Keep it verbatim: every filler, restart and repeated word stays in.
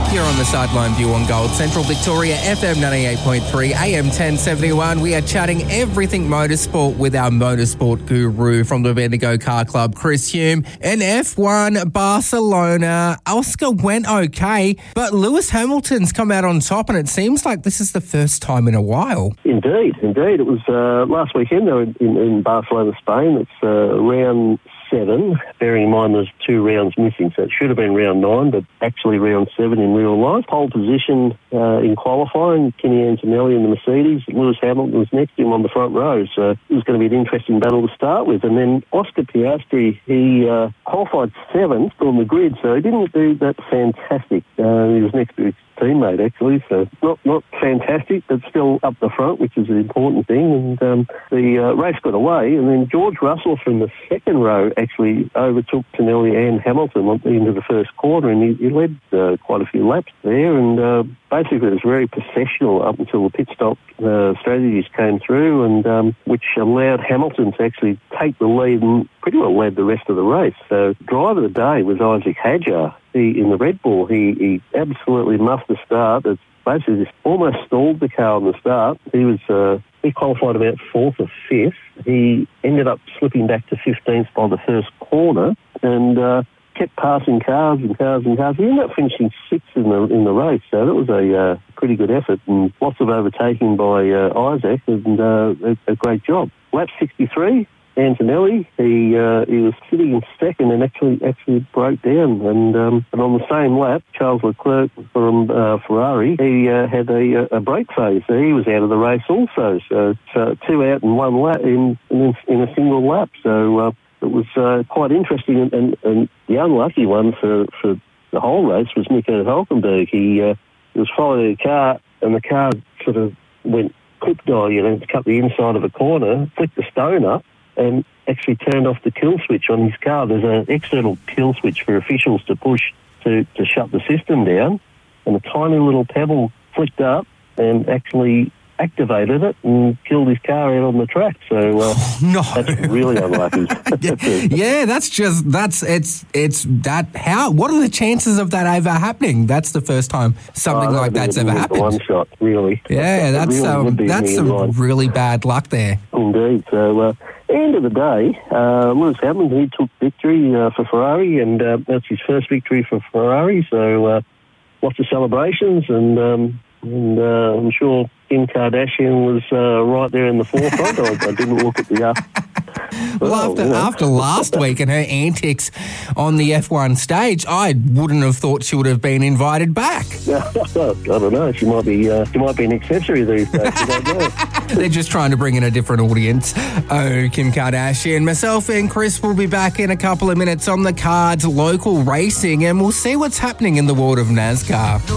You're on the Sideline View on Gold Central Victoria, F M ninety-eight point three, A M ten seventy-one. We are chatting everything motorsport with our motorsport guru from the Bendigo Car Club, Chris Hume. In F one Barcelona, Oscar went okay, but Lewis Hamilton's come out on top, and it seems like this is the first time in a while. Indeed, indeed. It was uh, last weekend, though, in, in Barcelona, Spain. It's uh, round seven, bearing in mind there's two rounds missing, so it should have been round nine, but actually round seven in real life. Pole position uh, in qualifying, Kenny Antonelli in the Mercedes. Lewis Hamilton was next to him on the front row, so it was going to be an interesting battle to start with. And then Oscar Piastri, he uh, qualified seventh on the grid, so he didn't do that fantastic. Uh, he was next to his teammate, actually, so not not fantastic, but still up the front, which is an important thing. And um, the uh, race got away, and then George Russell from the second row actually overtook Tonelli and Hamilton at the end of the first quarter, and he, he led uh, quite a few laps there, and uh, basically it was very processional up until the pit stop uh, strategies came through, and um, which allowed Hamilton to actually take the lead and pretty well led the rest of the race. So driver of the day was Isaac Hadjar. He, in the Red Bull, he, he absolutely muffed the start. It's basically just almost stalled the car on the start. He was uh, he qualified about fourth or fifth. He ended up slipping back to fifteenth by the first corner, and uh, kept passing cars and cars and cars. He ended up finishing sixth in the in the race, so that was a uh, pretty good effort, and lots of overtaking by uh, Isaac, and uh, a, a great job. Lap sixty-three. Antonelli, he uh, he was sitting in second and actually actually broke down. And um, and on the same lap, Charles Leclerc from uh, Ferrari, he uh, had a, a brake phase. So he was out of the race also. So, so two out in one lap in in, in a single lap. So uh, it was uh, quite interesting. And, and, and the unlucky one for, for the whole race was Nico Hülkenberg. He, uh, he was following a car, and the car sort of went clip die, you know, cut the inside of a corner, flicked the stone up, and actually turned off the kill switch on his car. There's an external kill switch for officials to push to, to shut the system down, and a tiny little pebble flicked up and actually activated it and killed his car out on the track. So uh, oh, no. That's really unlucky. Yeah, that's just, that's, it's, it's that, how, what are the chances of that ever happening? That's the first time something oh, like that's ever happened. One shot, really. Yeah, that's, really um, that's some line. really bad luck there. Indeed. So, uh, end of the day, uh, Lewis Hamilton, he took victory uh, for Ferrari, and uh, that's his first victory for Ferrari, so uh, lots of celebrations, and um, and uh, I'm sure Kim Kardashian was uh, right there in the forefront. I, I didn't look at the... Uh, well, well, after, you know. after last week and her antics on the F one stage, I wouldn't have thought she would have been invited back. I don't know. She might be uh, she might be an accessory these days. I don't know. They're just trying to bring in a different audience. Oh, Kim Kardashian. Myself and Chris will be back in a couple of minutes on the cards, local racing, and we'll see what's happening in the world of NASCAR.